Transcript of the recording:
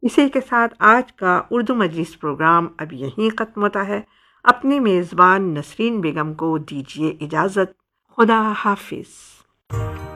इसी के साथ आज का उर्दू मजलिस प्रोग्राम अब यहीं ख़त्म होता है। अपनी मेज़बान नसरीन बेगम को दीजिए इजाज़त। खुदा हाफिज़।